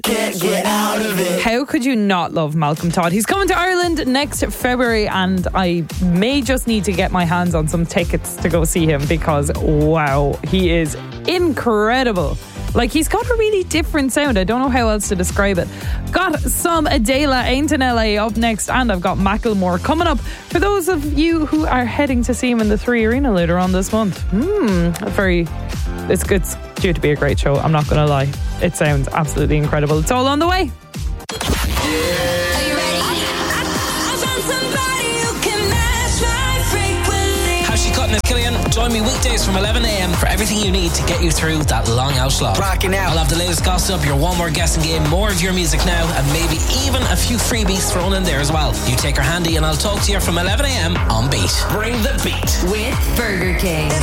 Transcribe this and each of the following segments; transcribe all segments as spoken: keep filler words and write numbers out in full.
Can't get out of it. How could you not love Malcolm Todd? He's coming to Ireland next February, and I may just need to get my hands on some tickets to go see him because, wow, he is incredible. Like, he's got a really different sound. I don't know how else to describe it. Got some Adela, Ain't in L A up next, and I've got Macklemore coming up. For those of you who are heading to see him in the Three Arena later on this month, hmm, very, it's, it's due to be a great show. I'm not going to lie. It sounds absolutely incredible. It's all on the way. Join me weekdays from eleven a.m. for everything you need to get you through that long out slot. Rocking out. I'll have the latest gossip, your one more guessing game, more of your music now, and maybe even a few freebies thrown in there as well. You take her handy and I'll talk to you from eleven a.m. on Beat. Bring the beat. With Burger King.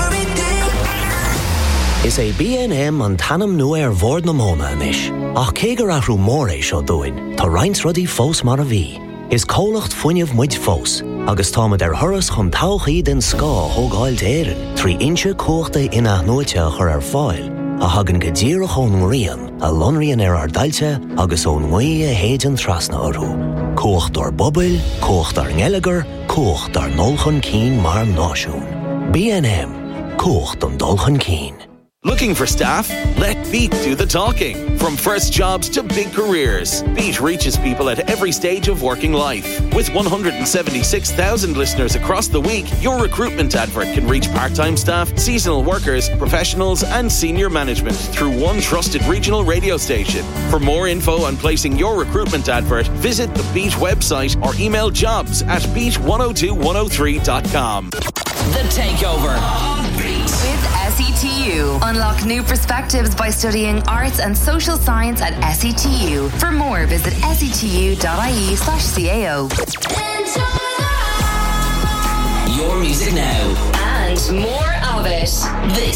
Is a B and M an tanam nuair vord na mona anish. Ach kegar afru more sho doin. Ta reins ruddy fos mar a vi. Is colacht funniv muid fos. Agus táma der thuras chun tauchaí den ská thógáil d'éireann, trí inse cóchta ina nóite chur ar fáil, a hagan go díreach ón rian, a lonrian ar ar dailte agus ón ngaí a héidean trasna orú. Cócht ar bobil, cócht ar ngelagar, cócht ar nolchan cín mar náisiún. B and M, cócht an dulchan cín. Looking for staff? Let Beat do the talking. From first jobs to big careers, Beat reaches people at every stage of working life. With one hundred seventy-six thousand listeners across the week, your recruitment advert can reach part-time staff, seasonal workers, professionals and senior management through one trusted regional radio station. For more info on placing your recruitment advert, visit the Beat website or email jobs at beat one oh two one oh three dot com. The Takeover. With S E T U. Unlock new perspectives by studying arts and social science at S E T U. For more, visit setu.ie slash CAO. Your music now. And more of it. This